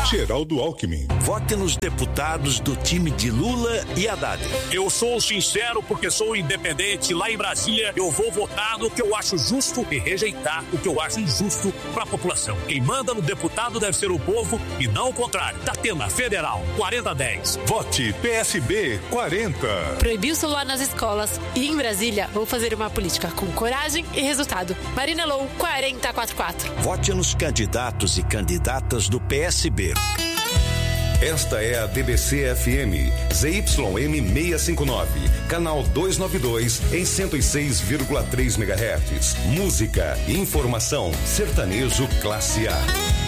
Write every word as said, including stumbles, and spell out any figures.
Geraldo Alckmin. Vote nos deputados do time de Lula e Haddad. Eu sou sincero porque sou independente. Lá em Brasília, eu vou votar no que eu acho justo e rejeitar o que eu acho injusto para a população. Quem manda no deputado deve ser o povo e não o contrário. Datena Federal quarenta dez. Vote P S B quarenta. Proibir o celular nas escolas. E em Brasília, vou fazer uma política com coragem e resultado. Marina Lou, quarenta quarenta e quatro. Vote nos candidatos e candidatas do P S B. Esta é a D B C F M, Z Y M seiscentos e cinquenta e nove, canal duzentos e noventa e dois, em cento e seis vírgula três megahertz. Música, informação, sertanejo classe A.